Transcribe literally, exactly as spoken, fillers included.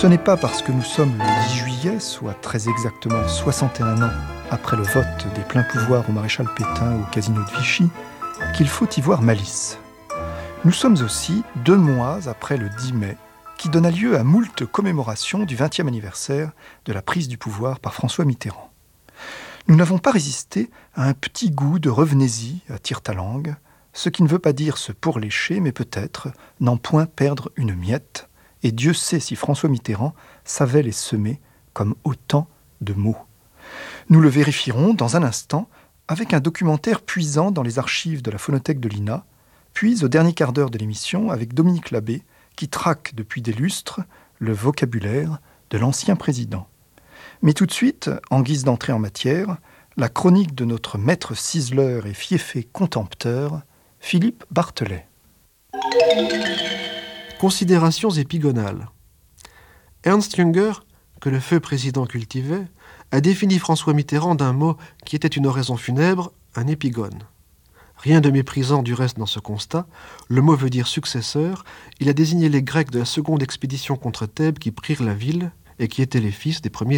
Ce n'est pas parce que nous sommes le dix juillet, soit très exactement soixante et un ans après le vote des pleins pouvoirs au maréchal Pétain au casino de Vichy, qu'il faut y voir malice. Nous sommes aussi deux mois après le dix mai, qui donna lieu à moult commémorations du vingtième anniversaire de la prise du pouvoir par François Mitterrand. Nous n'avons pas résisté à un petit goût de revenez-y à tire-ta-langue, ce qui ne veut pas dire se pourlécher, mais peut-être n'en point perdre une miette, et Dieu sait si François Mitterrand savait les semer comme autant de mots. Nous le vérifierons dans un instant avec un documentaire puisant dans les archives de la Phonothèque de l'I N A, puis au dernier quart d'heure de l'émission avec Dominique Labbé, qui traque depuis des lustres le vocabulaire de l'ancien président. Mais tout de suite, en guise d'entrée en matière, la chronique de notre maître ciseleur et fiefé contempteur, Philippe Barthelet. Considérations épigonales. Ernst Jünger, que le feu président cultivait, a défini François Mitterrand d'un mot qui était une oraison funèbre, un épigone. Rien de méprisant du reste dans ce constat, le mot veut dire successeur, il a désigné les Grecs de la seconde expédition contre Thèbes qui prirent la ville et qui étaient les fils des premiers